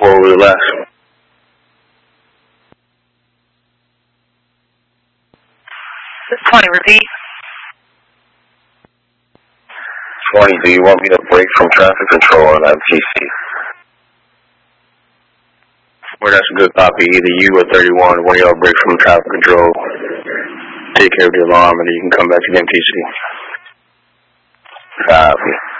4 over the left. 20, repeat. 20, do you want me to break from traffic control on MTC? Well, that's a good copy. Either you or 31, one of y'all break from traffic control, take care of the alarm, and then you can come back to the MTC. Copy.